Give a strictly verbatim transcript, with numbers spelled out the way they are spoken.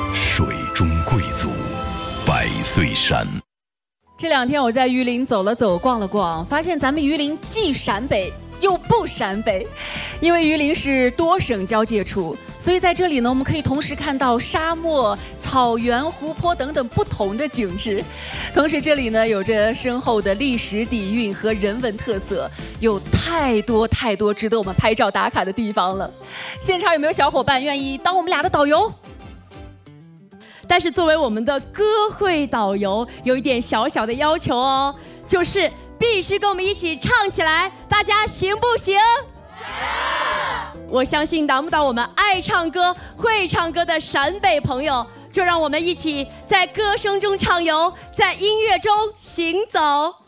水中贵族，百岁山。 这两天我在榆林走了走，逛了逛，发现咱们榆林既陕北又不陕北，因为榆林是多省交界处，所以在这里呢，我们可以同时看到沙漠、草原、湖泊等等不同的景致。同时，这里呢有着深厚的历史底蕴和人文特色，有太多太多值得我们拍照打卡的地方了。现场有没有小伙伴愿意当我们俩的导游？ 但是作为我们的歌会导游，有一点小小的要求哦，就是必须跟我们一起唱起来，大家行不行？行！我相信挡不挡我们爱唱歌、会唱歌的陕北朋友，就让我们一起在歌声中畅游，在音乐中行走。